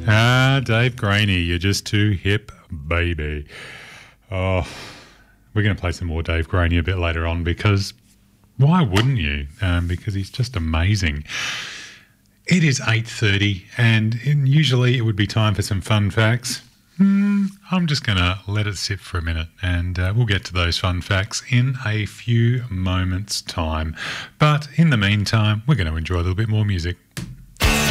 Ah, Dave Graney, you're just too hip, baby. Oh, we're going to play some more Dave Graney a bit later on because why wouldn't you? Because he's just amazing. It is 8:30 and usually it would be time for some fun facts. I'm just going to let it sit for a minute and we'll get to those fun facts in a few moments' time. But in the meantime, we're going to enjoy a little bit more music.